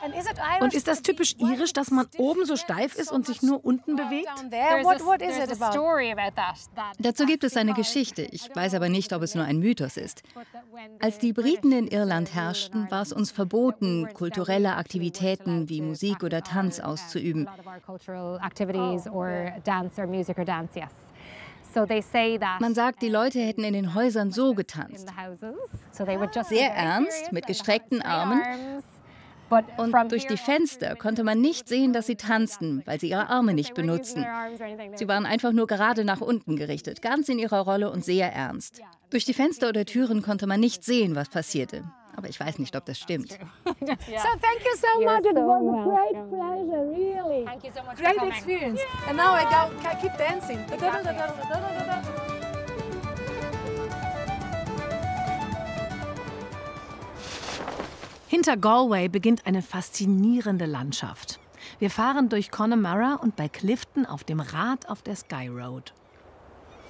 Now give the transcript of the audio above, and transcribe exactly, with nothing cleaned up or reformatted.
Und ist das typisch irisch, dass man oben so steif ist und sich nur unten bewegt? Dazu gibt es eine Geschichte. Ich weiß aber nicht, ob es nur ein Mythos ist. Als die Briten in Irland herrschten, war es uns verboten, kulturelle Aktivitäten wie Musik oder Tanz auszuüben. Man sagt, die Leute hätten in den Häusern so getanzt. Sehr ernst, mit gestreckten Armen. Und durch die Fenster konnte man nicht sehen, dass sie tanzten, weil sie ihre Arme nicht benutzten. Sie waren einfach nur gerade nach unten gerichtet, ganz in ihrer Rolle und sehr ernst. Durch die Fenster oder Türen konnte man nicht sehen, was passierte. Aber ich weiß nicht, ob das stimmt. So thank you so much. It was a great pleasure, really. Thank you so much. Great experience. And now I go, I keep dancing. Hinter Galway beginnt eine faszinierende Landschaft. Wir fahren durch Connemara und bei Clifton auf dem Rad auf der Sky Road.